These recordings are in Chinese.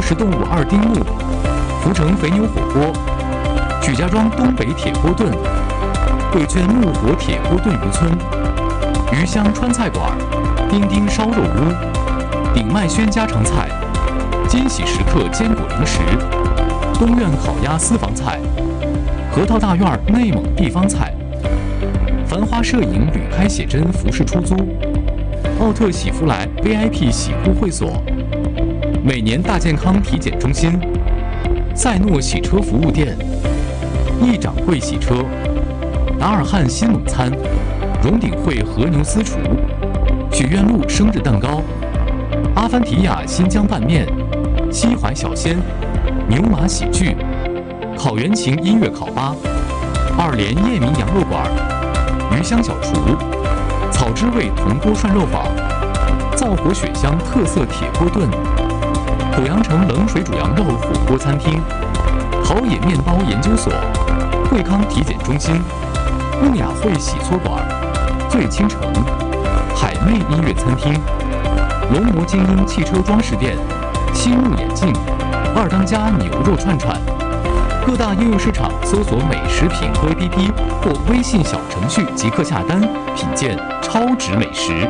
食动物2丁目、福城肥牛火锅、许家庄东北铁锅炖、贵圈木火铁锅炖渔村、鱼香川菜馆、丁丁烧肉屋、鼎麦轩家常菜、金喜时刻坚果零食、东苑烤鸭私房菜、核桃大院内蒙地方菜、繁华摄影旅开写真服饰出租、奥特喜福来 VIP 洗护会所、每年大健康体检中心、赛诺洗车服务店、易掌柜洗车、达尔汉新蒙餐、荣鼎汇和牛私厨、许愿路生日蛋糕、阿凡提亚新疆拌面、西淮小鲜、牛马喜剧、烤原情音乐烤吧、2连叶明羊肉馆、鱼香小厨、草之味铜锅涮肉坊、灶火雪香特色铁锅炖、濮阳城冷水煮羊肉火锅餐厅、陶冶面包研究所、惠康体检中心、梦雅汇洗搓馆、醉倾城、海媚音乐餐厅、龙魔精英汽车装饰店、西木眼镜、2当家牛肉串串。各大应用市场搜索美食品喝 APP 或微信小程序即可下单，品鉴超值美食。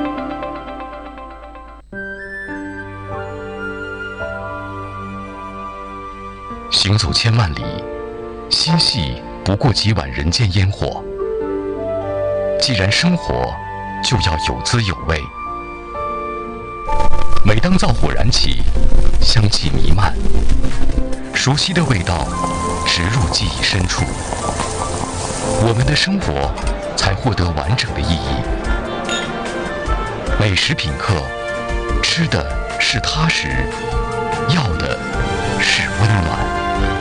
行走千万里，心系不过几碗人间烟火。既然生活，就要有滋有味。每当灶火燃起，香气弥漫，熟悉的味道植入记忆深处，我们的生活才获得完整的意义。美食品客，吃的是踏实，